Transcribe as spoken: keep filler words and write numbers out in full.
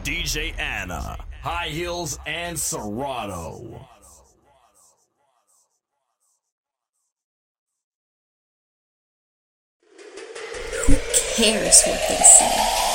D J Anna, High Heels and Serato. Who cares what they say?